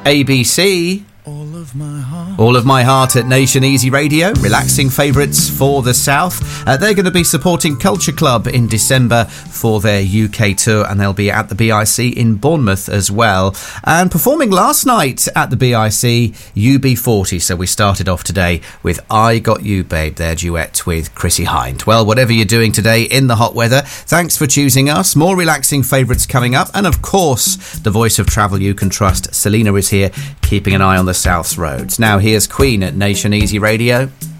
ABC. All of My Heart at Nation Easy Radio, relaxing favourites for the South. They're going to be supporting Culture Club in December for their UK tour, and they'll be at the BIC in Bournemouth as well. And performing last night at the BIC, UB40. So we started off today with I Got You Babe, their duet with Chrissie Hynde. Well, whatever you're doing today in the hot weather, thanks for choosing us. More relaxing favourites coming up. And of course, the voice of travel you can trust, Selena, is here, keeping an eye on the South's roads. Now here's Queen at Nation Easy Radio.